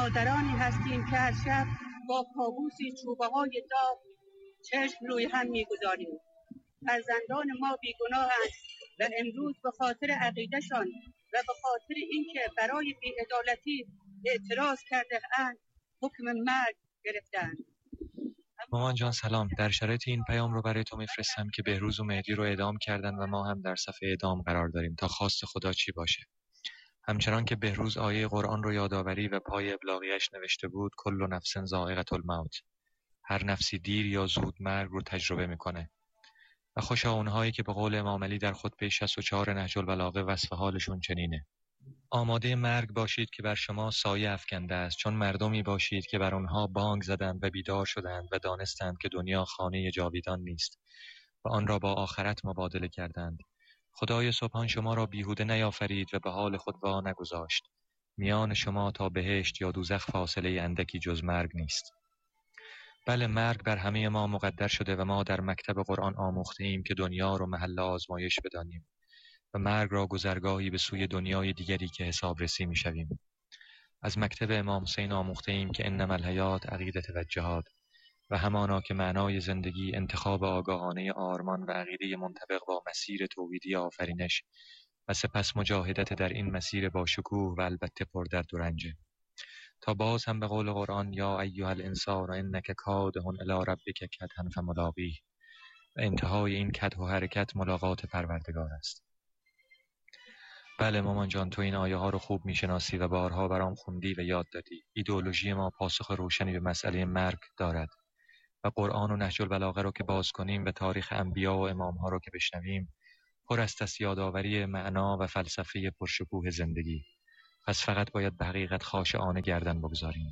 مادرانی هستیم که از شب با کابوسی چوبه‌های داغ چشم روی هم می‌گذاریم. فرزندان ما بیگناهند و امروز به خاطر عقیده‌شان و به خاطر اینکه برای بی‌عدالتی اعتراض کرده اند حکم مرگ گرفتند. مامان جان سلام. در شرایط این پیام رو برای تو میفرستم که بهروز و مهدی رو اعدام کردن و ما هم در صف اعدام قرار داریم تا خواست خدا چی باشه. همچنان که بهروز آیه قرآن رو یادآوری و پای ابلاغیش نوشته بود کل نفس ذائقة الموت، هر نفسی دیر یا زود مرگ رو تجربه میکنه. و خوشا اونهایی که به قول امام علی در خطبه 64 نهج البلاغه وصف حالشون چنینه: آماده مرگ باشید که بر شما سایه افکنده است، چون مردمی باشید که بر آنها بانگ زدند و بیدار شدند و دانستند که دنیا خانه جاویدان نیست و آن را با آخرت مبادله کردند. خدای سبحان شما را بیهوده نیافرید و به حال خود وا نگذاشت. میان شما تا بهشت یا دوزخ فاصله اندکی جز مرگ نیست. بله، مرگ بر همه ما مقدر شده و ما در مکتب قرآن آموخته ایم که دنیا رو محل آزمایش بدانیم و مرگ را گذرگاهی به سوی دنیای دیگری که حسابرسی می‌شویم. از مکتب امام حسین آموخته ایم که انما الحیات عقیدة و جهاد و همانا که معنای زندگی انتخاب آگاهانه آرمان و عقیده منطبق با مسیر توحیدی آفرینش و سپس مجاهدت در این مسیر با شکوه و البته پر درد و رنجه، تا باز هم به قول قرآن یا ایها الانسان انک کادح الی ربک کدحا فملاقیه و انتهای این کدح و حرکت ملاقات پروردگار است. بله مامان جان، تو این آیه ها رو خوب میشناسی و بارها برام خوندی و یاد دادی. ایدئولوژی ما پاسخ روشنی به مسئله مرگ دارد و قرآن و نهج البلاغه رو که باز کنیم و تاریخ انبیا و امام ها رو که بشنویم پر است از یادآوری معنا و فلسفه پرشکوه زندگی. پس فقط باید به حقیقت خاشعانه گردن بگذاریم.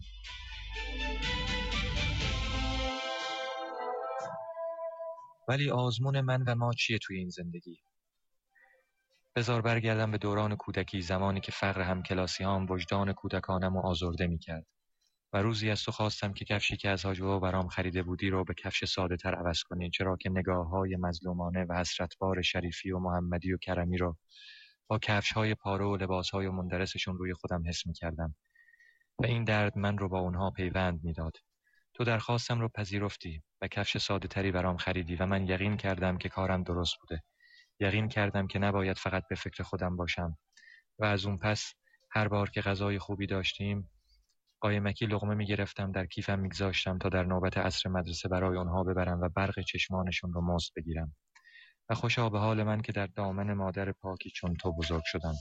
ولی آزمون من و ما چیه توی این زندگی؟ بذار برگردم به دوران کودکی، زمانی که فقر همکلاسی‌هام وجدان کودکانم رو آزرده می‌کرد و روزی از تو خواستم که کفشی که از حاج بابا برام خریده بودی رو به کفش ساده‌تر عوض کنی، چرا که نگاه‌های مظلومانه و حسرتبار شریفی و محمدی و کرمی رو با کفش‌های پاره و لباس‌های مندرسشون روی خودم حس می‌کردم و این درد من رو با اونها پیوند می‌داد. تو درخواستم رو پذیرفتی و کفش ساده‌تری برام خریدی و من یقین کردم که کارم درست بوده. یقین کردم که نباید فقط به فکر خودم باشم و از اون پس هر بار که غذای خوبی داشتیم قایمکی لقمه میگرفتم در کیفم میگذاشتم تا در نوبت عصر مدرسه برای اونها ببرم و برق چشمانشون رو مزد بگیرم. و خوشا به حال من که در دامن مادر پاکی چون تو بزرگ شدم.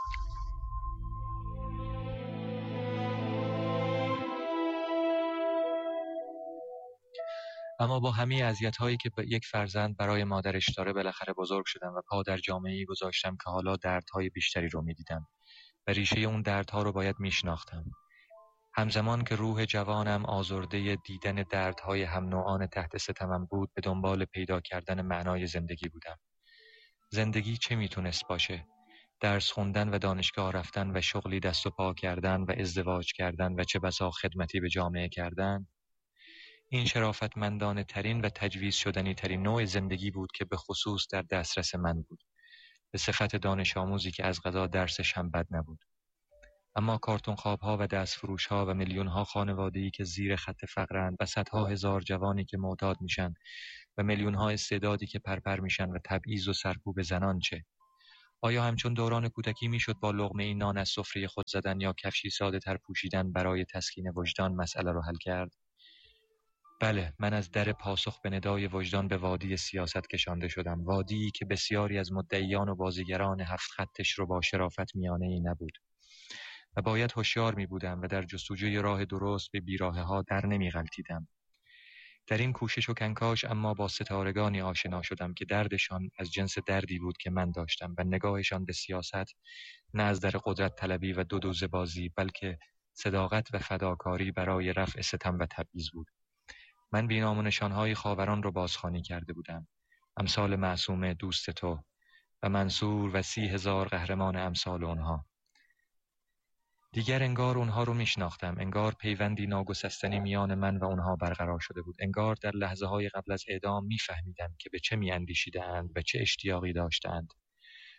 اما با همه اذیت‌هایی که یک فرزند برای مادرش داره بالاخره بزرگ شدم و پا در جامعه‌ای گذاشتم که حالا دردهای بیشتری رو می‌دیدم و ریشه اون دردها رو باید میشناختم. همزمان که روح جوانم آزرده دیدن دردهای هم نوعان تحت ستمم بود، به دنبال پیدا کردن معنای زندگی بودم. زندگی چه میتونست باشه؟ درس خوندن و دانشگاه رفتن و شغلی دست و پا کردن و ازدواج کردن و چه بسا خدمتی به جامعه کردن؟ این شرافتمندانه ترین و تجویز شدنی ترین نوع زندگی بود که به خصوص در دسترس من بود، به صفت دانش آموزی که از قضا درسش هم بد نبود. اما کارتون خواب‌ها و دستفروش‌ها و میلیون‌ها خانواده‌ای که زیر خط فقرند و صدها هزار جوانی که معتاد میشن و میلیون‌ها استعدادی که پرپر میشن و تبعیض و سرکوب زنان چه؟ آیا همچون دوران کودکی میشد با لقمه این نان از سفره خود زدن یا کفشی ساده‌تر پوشیدن برای تسکین وجدان مسئله رو حل کرد؟ بله، من از در پاسخ به ندای وجدان به وادی سیاست کشانده شدم، وادی‌ای که بسیاری از مدعیان و بازیگران هفت خطش رو با شرافت میانه‌ای نبود و باید هوشیار می بودم و در جستجوی راه درست به بیراهه‌ها در نمی غلطیدم. در این کوشش و کنکاش اما با ستارگانی آشنا شدم که دردشان از جنس دردی بود که من داشتم و نگاهشان به سیاست نه از در قدرت طلبی و دودوزه بازی بلکه صداقت و فداکاری برای رفع ستم و تبعیض بود. من بینام و نشانهای خاوران رو بازخوانی کرده بودم، امثال معصومه دوست تو و منصور و 30,000 قهرمان امثال اونها. دیگر انگار اونها رو میشناختم، انگار پیوندی ناگسستنی میان من و اونها برقرار شده بود، انگار در لحظه های قبل از اعدام میفهمیدم که به چه میاندیشیدند و چه اشتیاقی داشتند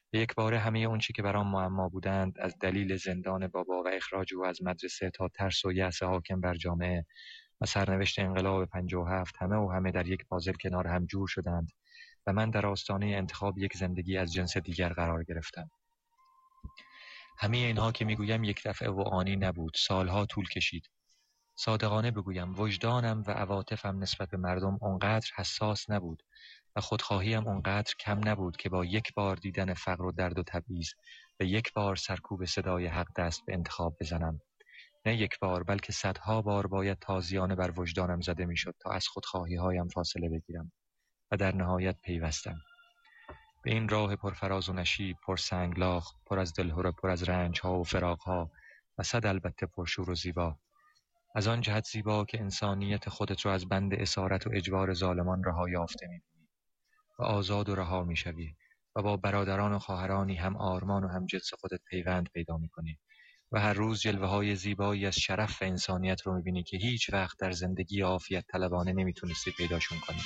به یک باره همه اون چی که برام معما بودند، از دلیل زندان بابا و اخراج او از مدرسه تا ترس و یأس حاکم بر جامعه و سرنوشت انقلاب 57، همه در یک پازل کنار هم جور شدند و من در آستانه انتخاب یک زندگی از جنس دیگر قرار گرفتم. همه اینها که میگویم یک دفعه و آنی نبود، سالها طول کشید. صادقانه بگویم وجدانم و عواطفم نسبت به مردم اونقدر حساس نبود و خودخواهیم اونقدر کم نبود که با یک بار دیدن فقر و درد و تبعیض به یک بار سرکوب صدای حق دست به انتخاب بزنم. نه یک بار بلکه صدها بار باید تازیانه بر وجدانم زده میشد تا از خودخواهی هایم فاصله بگیرم و در نهایت پیوستم به این راه پرفراز و نشیب، پر سنگلاخ، پر از دلهره، پر از رنج ها و فراق ها و صد البته پرشور و زیبا. از آن جهت زیبا که انسانیت خودت را از بند اسارت و اجبار ظالمان رها یافته می‌بینی و آزاد و رها می‌شوی و با برادران و خواهرانی هم آرمان و هم جنس خودت پیوند پیدا می‌کنی و هر روز جلوه‌های زیبایی از شرف و انسانیت رو می‌بینی که هیچ وقت در زندگی عافیت طلبانه نمی‌تونستی پیداشون کنی.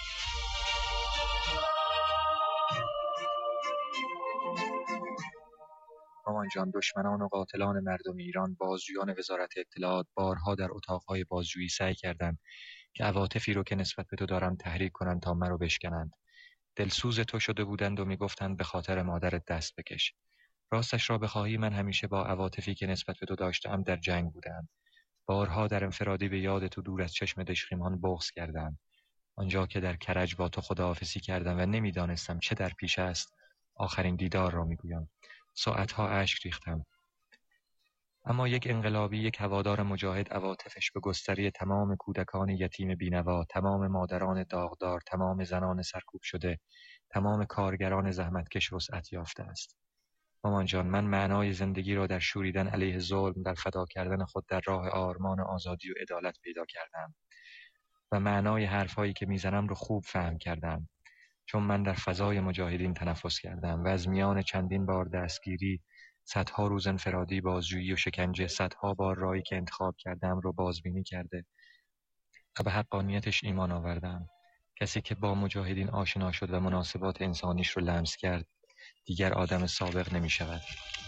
مامان جان، دشمنان و قاتلان مردم ایران، بازجویان وزارت اطلاعات بارها در اتاقهای بازجویی سعی کردند که عواطفی رو که نسبت به تو دارم تحریک کنند تا مرا بشکنند. دلسوز تو شده بودند و میگفتند به خاطر مادرت دست بکش. راستش را بخواهی من همیشه با عواطفی که نسبت به تو داشتم در جنگ بودم. بارها در انفرادی به یاد تو دور از چشم دشخیمان بغض کردم. آنجا که در کرج با تو خداحافظی کردم و نمیدانستم چه در پیش است، آخرین دیدار را میگویم. ساعتها اشک ریختم. اما یک انقلابی، یک هوادار مجاهد، عواطفش به گستری تمام کودکان یتیم بینوا، تمام مادران داغدار، تمام زنان سرکوب شده، تمام کارگران زحمتکش وسعت یافته است. مامان جان، من معنای زندگی را در شوریدن علیه ظلم، در فدا کردن خود در راه آرمان آزادی و عدالت پیدا کردم و معنای حرفایی که میزنم رو خوب فهم کردم، چون من در فضای مجاهدین تنفس کردم و از میان چندین بار دستگیری، صدها روز انفرادی، بازجویی و شکنجه، صدها بار راهی که انتخاب کردم رو بازبینی کرده و به حقانیتش ایمان آوردم. کسی که با مجاهدین آشنا شد و مناسبات انسانیش رو لمس کرد، دیگر آدم سابق نمی شود.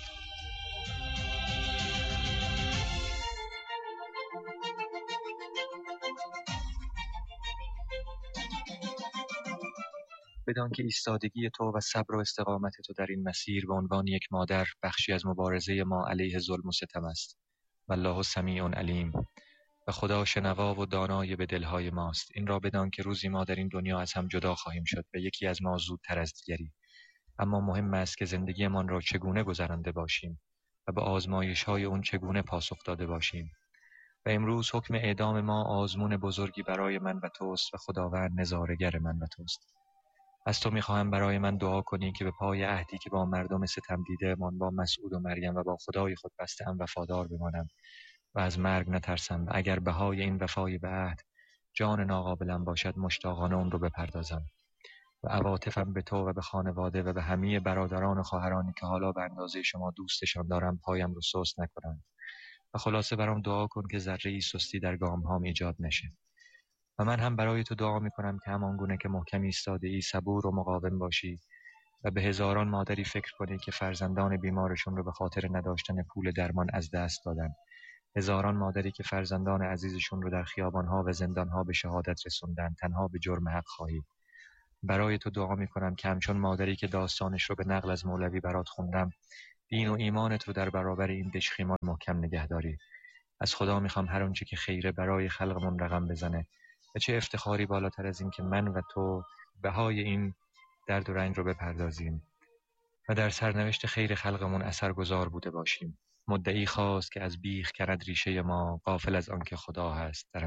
بدان که ایستادگی تو و صبر و استقامت تو در این مسیر به عنوان یک مادر بخشی از مبارزه ما علیه ظلم و ستم است. والله سمیع علیم. و خدا شنوا و دانای به دلهای ماست. این را بدان که روزی ما در این دنیا از هم جدا خواهیم شد و یکی از ما زودتر از دیگری. اما مهم است که زندگیمان را چگونه گذرانده باشیم و به آزمایش‌های اون چگونه پاسخ داده باشیم. و امروز حکم اعدام ما آزمون بزرگی برای من و توست و خداوند نظاره‌گر من و توست. از تو می‌خواهم برای من دعا کنی که به پای عهدی که با مردم ستم دیده‌مان، با مسعود و مریم و با خدای خود بسته‌ام وفادار بمانم و از مرگ نترسم و اگر بهای این وفای به عهد جان ناقابلم باشد مشتاقانه اون رو بپردازم و عواطفم به تو و به خانواده و به همه برادران و خواهرانی که حالا به اندازه شما دوستشان دارم پایم رو سست نکنند و خلاصه برام دعا کن که ذره‌ای سستی در گام‌هام ایجاد نشه. و من هم برای تو دعا میکنم که همان گونه که محکم ایستاده ای صبور و مقاوم باشی و به هزاران مادری فکر کنی که فرزندان بیمارشون رو به خاطر نداشتن پول درمان از دست دادن، هزاران مادری که فرزندان عزیزشون رو در خیابانها و زندانها به شهادت رسوندن تنها به جرم حق خواهی. برای تو دعا میکنم که همچون مادری که داستانش رو به نقل از مولوی برات خوندم، دین و ایمانت رو در برابر این دشخیمان محکم نگه داری. از خدا میخوام هر اونچه که خیره برای خلقمون رقم بزنه و چه افتخاری بالاتر از این که من و تو بهای این درد و رنج رو بپردازیم و در سرنوشت خیر خلقمون اثرگذار بوده باشیم. مدعی خواست که از بیخ کرد ریشه ما، غافل از آن که خدا هست در